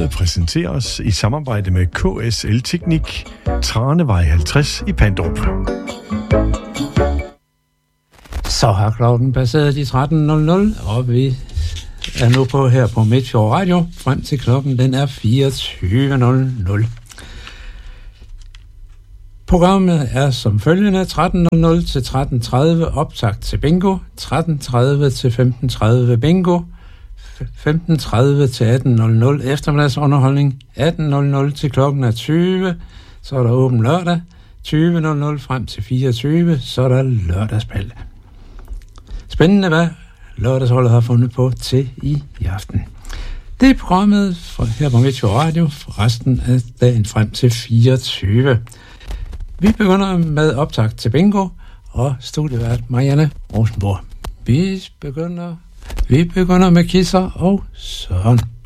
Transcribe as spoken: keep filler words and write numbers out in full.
Programmet præsenteres i samarbejde med K S L Teknik, Tranevej halvtreds i Pandrup. Så har klokken passeret de tretten nul nul, og vi er nu på her på Midtfjord Radio, frem til klokken den er fireogtyve nul nul. Programmet er som følgende: tretten nul nul til tretten tredive optakt til bingo, tretten tredive til femten tredive bingo, femten tredive til atten nul nul eftermiddagsunderholdning, atten nul nul til klokken er tyve, så er der åben lørdag, tyve nul nul frem til fireogtyve, så er der lørdagsspil. Spændende, hvad lørdagsholdet har fundet på til i, i aften. Det er programmet fra her på Midtfjord Radio for resten af dagen frem til fireogtyve. Vi begynder med optakt til bingo og studievært Marianne Rosenborg. Vi begynder, vi begynder med Kisser og Søren.